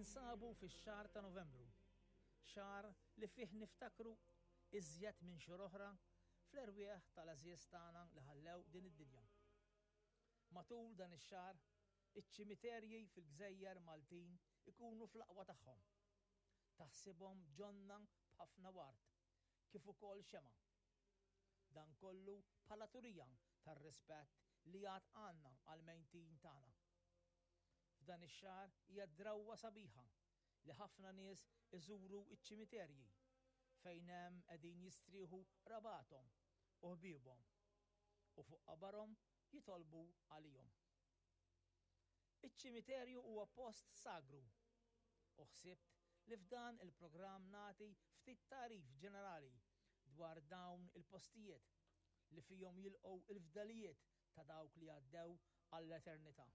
Ninsabu fix-xahar ta' Novembru, xahar li fih niftakru iżjed minn xhur oħra fl-erwieħ tal-għażies tagħna li ħallew din id-dinja. Matul dan ix-xahar, iċ-ċimiterji fil-Gżejjer Maltin ikunu fl-aqwa tagħhom. Taħsibhom ġonna b'ħafna wart, kif ukoll xema. Dan kollu bħala turija tar-rispett li għad għandna għall-mejtin tagħna. F'dan ix-xahar hija drawwa sabiħa li ħafna nies iżuru iċ-ċimiterji fejn hemm qegħdin jistrieħu rabathom u ħbiebhom u fuq qabarhom jitolbu għalihom. Iċ-ċimiterju huwa post sagru u ħsibt li f'dan il-programm nagħti ftit tarif ġenerali dwar dawn il-postijiet li fihom jilqgħu il-fdalijiet ta' dawk li għaddew għall-eternità.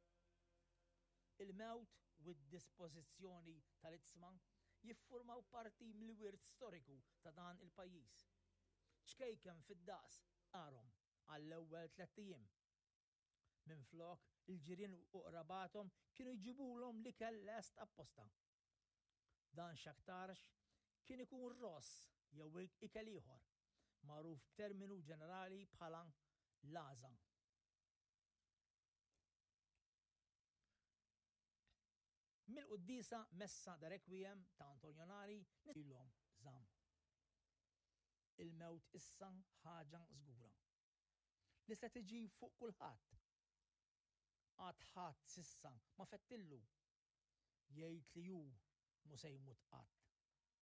Il-mewt u d-dispożizzjoni tal-itzma jiffurmaw parti mill-wirt storiku ta' dan il-pajjiż. Ċkejken fid-daqs narhom għall-ewwel 3 ijiem. Minflok il-ġirien u qrabathom kienu jġibulhom l-ikel lest apposta. Dan x'aktarx kien ikun ross jew ikel ieħor, magħruf b'terminu ġenerali bħala laża. Mill-qudiesa messa da requiem ta' Antonjonari nilhom żamm. Il-mewt issa ħaġa żgura li se tiġi fuq kulħadd. Għad ħadd s'issa ma fettillu jgħid li hu mhu se jmut qatt.